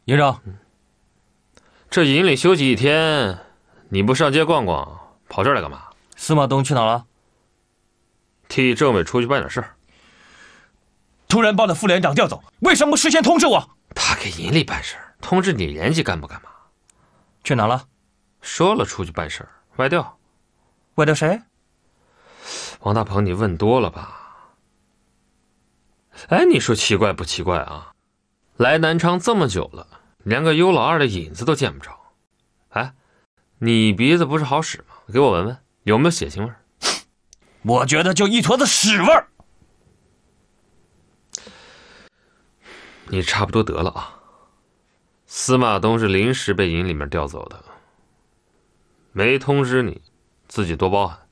营长， 这营里休息一天，你不上街逛逛，跑这儿来干嘛？ 司马东去哪了？ 替政委出去办点事儿。 突然把副连长调走，为什么不事先通知我？ 他给营里办事儿，通知你连级干部干嘛？ 去哪了？ 说了出去办事儿，外调。 外调谁？ 王大鹏，你问多了吧？哎，你说奇怪不奇怪啊？来南昌这么久了，连个尤老二的影子都见不着。哎，你鼻子不是好使吗？给我闻闻，有没有血腥味儿？ 我觉得就一坨子屎味儿。 你差不多得了啊。司马东是临时被营里面调走的，没通知你，自己多包涵。